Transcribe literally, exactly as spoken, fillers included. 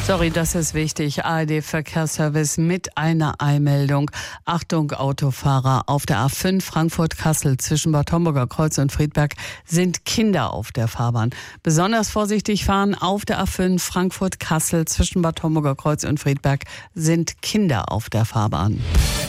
Sorry, das ist wichtig. A R D-Verkehrsservice mit einer Eilmeldung. Achtung, Autofahrer. Auf der A fünf Frankfurt-Kassel zwischen Bad Homburger Kreuz und Friedberg sind Kinder auf der Fahrbahn. Besonders vorsichtig fahren auf der A fünf Frankfurt-Kassel zwischen Bad Homburger Kreuz und Friedberg sind Kinder auf der Fahrbahn.